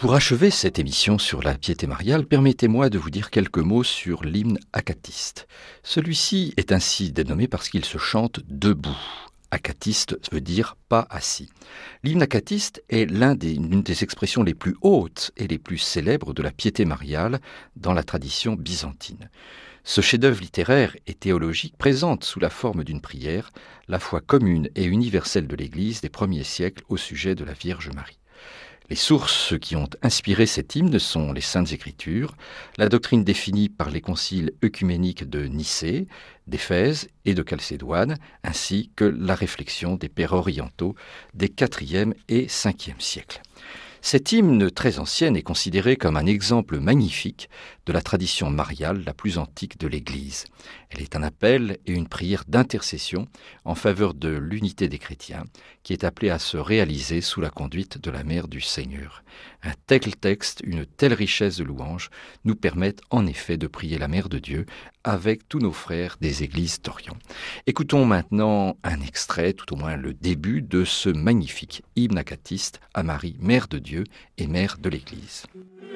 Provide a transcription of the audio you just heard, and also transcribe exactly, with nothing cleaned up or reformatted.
Pour achever cette émission sur la piété mariale, permettez-moi de vous dire quelques mots sur l'hymne acatiste. Celui-ci est ainsi dénommé parce qu'il se chante debout. Acatiste veut dire pas assis. L'hymne acatiste est l'un des, l'une des expressions les plus hautes et les plus célèbres de la piété mariale dans la tradition byzantine. Ce chef-d'œuvre littéraire et théologique présente sous la forme d'une prière la foi commune et universelle de l'Église des premiers siècles au sujet de la Vierge Marie. Les sources qui ont inspiré cet hymne sont les Saintes Écritures, la doctrine définie par les conciles œcuméniques de Nicée, d'Éphèse et de Chalcédoine, ainsi que la réflexion des pères orientaux des quatrième et cinquième siècles. Cette hymne très ancienne est considérée comme un exemple magnifique de la tradition mariale la plus antique de l'Église. Elle est un appel et une prière d'intercession en faveur de l'unité des chrétiens, qui est appelée à se réaliser sous la conduite de la Mère du Seigneur. Un tel texte, une telle richesse de louanges, nous permettent en effet de prier la Mère de Dieu avec tous nos frères des églises d'Orient. Écoutons maintenant un extrait, tout au moins le début, de ce magnifique hymne acatiste à Marie, Mère de Dieu et Mère de l'Église.